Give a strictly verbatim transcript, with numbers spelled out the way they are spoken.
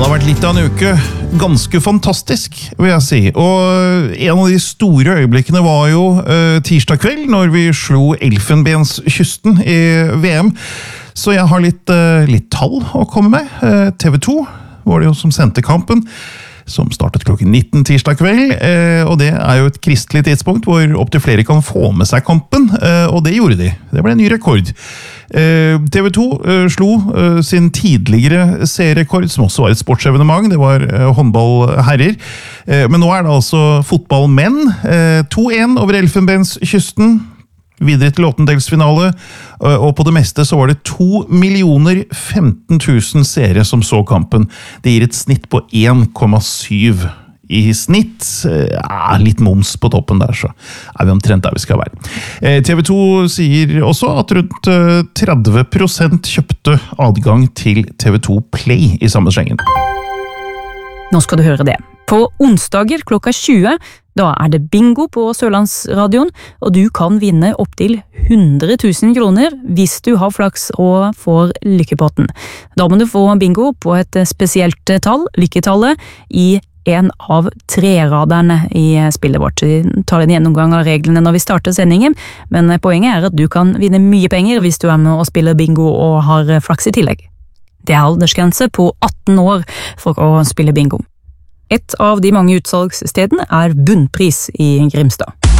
det har vært litt av en uke. Ganske fantastisk, vil jeg si. Og en av de store øyeblikkene var jo uh, tirsdag kveld, når vi slo Elfenbenskysten i V M. Så jeg har litt, uh, litt tall å komme med. Uh, T V to var det jo som sendte kampen, som startet klokken nitten tirsdag kveld, uh, og det er jo et kristelig tidspunkt hvor opptil flere kan få med seg kampen, uh, og det gjorde de. Det ble en ny rekord. T V to slo sin tidligere serierekord, som også var et sportsevenement. Det var håndballherrer. Men nå er det altså fotballmenn. to en over Elfenbenskysten. Videre til åttendelsfinale. Og på det meste så var det to millioner femten tusen seere som så kampen. Det gir et snitt på en komma syv. I snitt, ja, litt moms på toppen der, så er vi omtrent der vi skal være. T V to sier også at rundt tretti prosent kjøpte adgang til T V to Play i samme slengen. Nå skal du høre det. På onsdager klokka tjue, da er det bingo på Sørlandsradioen, og du kan vinne opp til hundre tusen kroner hvis du har flaks og får lykkepotten. Da må du få bingo på et spesielt tall, lykketallet, i en av treraderne i spillet vårt. Vi tar en gjennomgang av reglene når vi starter sendingen, men poenget er at du kan vinne mye penger hvis du er med og spiller bingo og har flaks i tillegg. Det er aldersgrense på atten år for å spille bingo. Et av de mange utsalgsstedene er Bunnpris i Grimstad.